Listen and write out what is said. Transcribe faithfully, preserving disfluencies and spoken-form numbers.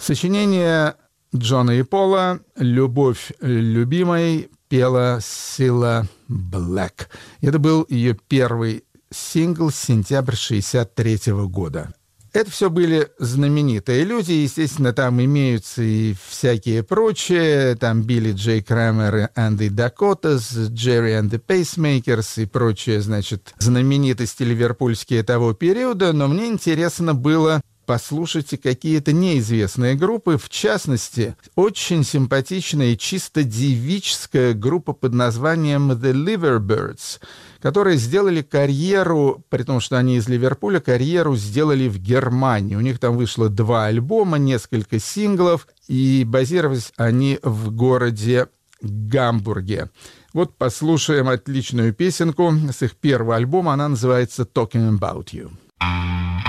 Сочинение Джона и Пола «Любовь любимой» пела Сила Блэк. Это был ее первый сингл с сентября шестьдесят третьего года. Это все были знаменитые люди, естественно, там имеются и всякие прочие, там Билли Джей Крамер and the Dakotas, Джерри and the Pacemakers и прочие, значит, знаменитости ливерпульские того периода, но мне интересно было послушать какие-то неизвестные группы, в частности, очень симпатичная и чисто девическая группа под названием The Liverbirds, которые сделали карьеру, при том, что они из Ливерпуля, карьеру сделали в Германии. У них там вышло два альбома, несколько синглов, и базировались они в городе Гамбурге. Вот послушаем отличную песенку с их первого альбома, она называется «Talking About You».